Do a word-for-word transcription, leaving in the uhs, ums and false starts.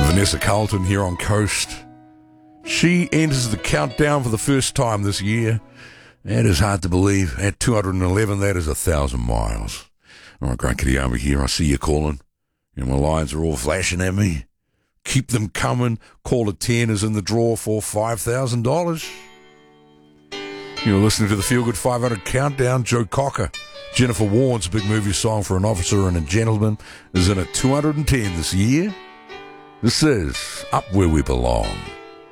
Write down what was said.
Vanessa Carlton here on Coast. She enters the countdown for the first time this year. That is hard to believe. At two hundred eleven, that is a thousand miles. All right, Grant Kitty here. I see you calling. And my lines are all flashing at me. Keep them coming. Caller ten is in the draw for five thousand dollars. You're listening to the Feel Good five hundred Countdown. Joe Cocker, Jennifer Warnes' big movie song for an officer and a gentleman, is in at two hundred ten this year. This is Up Where We Belong.